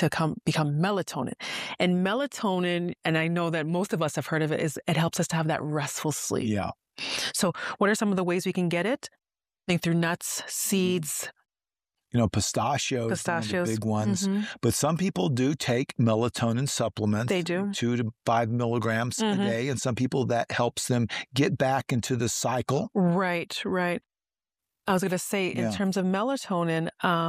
to become melatonin. And melatonin, and I know that most of us have heard of it, is it helps us to have that restful sleep. Yeah. So what are some of the ways we can get it? Think through nuts, seeds. Pistachios, one of the big ones. But some people do take melatonin supplements. They do. 2 to 5 milligrams a day. And some people, that helps them get back into the cycle. Right. I was going to say, in terms of melatonin,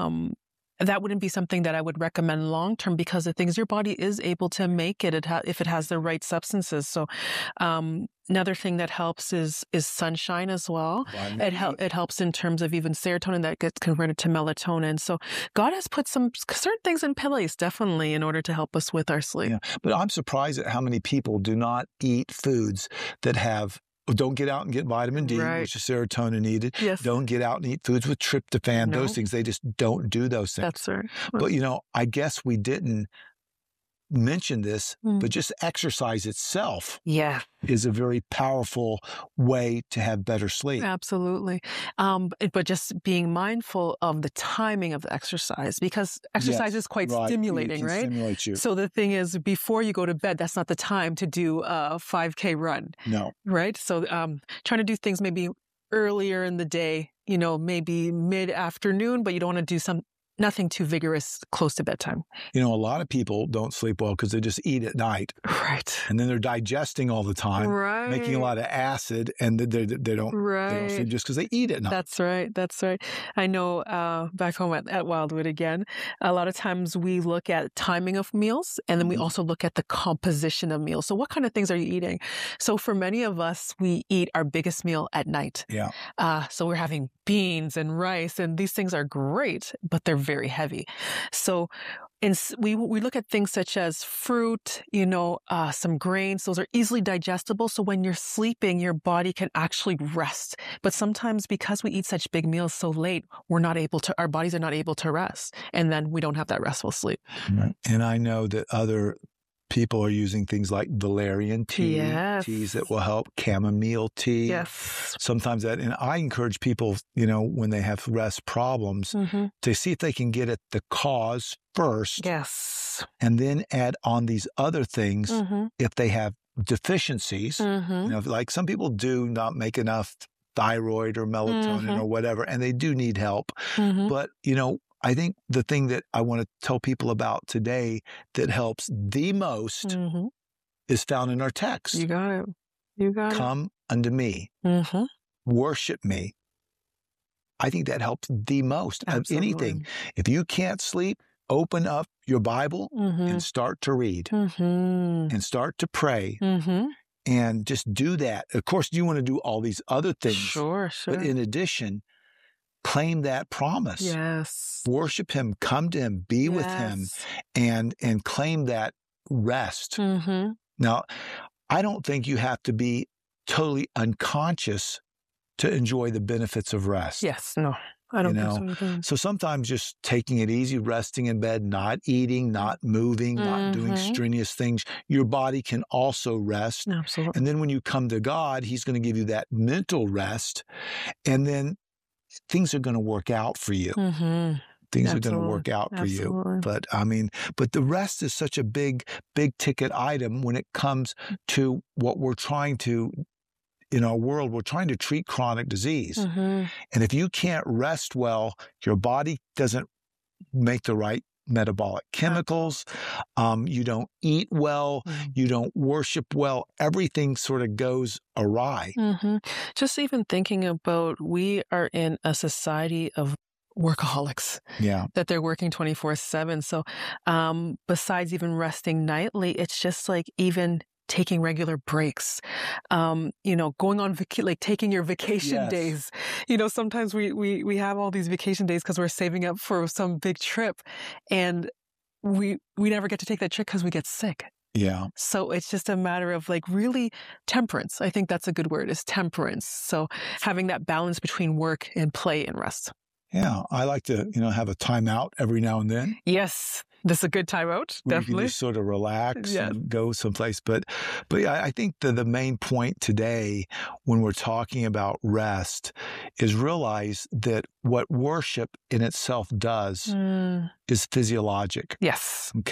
that wouldn't be something that I would recommend long-term, because the things your body is able to make it if it has the right substances. So another thing that helps is sunshine as well. It helps in terms of even serotonin that gets converted to melatonin. So God has put some certain things in place, definitely, in order to help us with our sleep. Yeah. But I'm surprised at how many people do not eat foods that don't get out and get vitamin D, which is serotonin needed. Yes. Don't get out and eat foods with tryptophan, those things. They just don't do those things. That's right. But, I guess we didn't mention this, but just exercise itself is a very powerful way to have better sleep. Absolutely. But just being mindful of the timing of the exercise, because exercise is quite stimulating, right? Stimulate you. So the thing is, before you go to bed, that's not the time to do a 5K run. No. Right? So trying to do things maybe earlier in the day, maybe mid-afternoon, but you don't want to do nothing too vigorous close to bedtime. A lot of people don't sleep well because they just eat at night. Right. And then they're digesting all the time, making a lot of acid, and they don't sleep just because they eat at night. That's right. I know back home at Wildwood again, a lot of times we look at timing of meals, and then we also look at the composition of meals. So what kind of things are you eating? So for many of us, we eat our biggest meal at night. Yeah. So we're having beans and rice, and these things are great, but they're very heavy. So we look at things such as fruit, some grains. Those are easily digestible. So when you're sleeping, your body can actually rest. But sometimes because we eat such big meals so late, our bodies are not able to rest. And then we don't have that restful sleep. Right. And I know that other people are using things like valerian tea, teas that will help, chamomile tea. Yes. Sometimes and I encourage people, when they have rest problems, to see if they can get at the cause first. Yes. And then add on these other things if they have deficiencies. Like some people do not make enough thyroid or melatonin or whatever, and they do need help. But, I think the thing that I want to tell people about today that helps the most is found in our text. You got it. Come unto me. Worship me. I think that helps the most of anything. If you can't sleep, open up your Bible and start to read and start to pray. And just do that. Of course, you want to do all these other things. Sure. But in addition, claim that promise. Yes. Worship him, come to him, be with him, and claim that rest. Now, I don't think you have to be totally unconscious to enjoy the benefits of rest. Yes, no. I don't think so. So sometimes just taking it easy, resting in bed, not eating, not moving, not doing strenuous things, your body can also rest. Absolutely. And then when you come to God, he's going to give you that mental rest. And then things are going to work out for you. Things are going to work out for you. But but the rest is such a big ticket item when it comes to what we're trying to, in our world, we're trying to treat chronic disease. And if you can't rest well, your body doesn't make the right metabolic chemicals. You don't eat well. You don't worship well. Everything sort of goes awry. Just even thinking about, we are in a society of workaholics. Yeah. That they're working 24/7. So besides even resting nightly, it's just like even taking regular breaks, going on taking your vacation days. Sometimes we have all these vacation days because we're saving up for some big trip, and we never get to take that trip because we get sick. Yeah. So it's just a matter of really temperance. I think that's a good word, is temperance. So having that balance between work and play and rest. Yeah. I like to, have a timeout every now and then. Yes. This is a good time out, definitely. You can just sort of relax and go someplace. But I think the main point today when we're talking about rest is realize that what worship in itself does is physiologic. Yes. Okay?